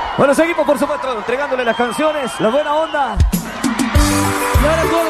Bueno, seguimos por supuesto entregándole las canciones, la buena onda. Y ahora todo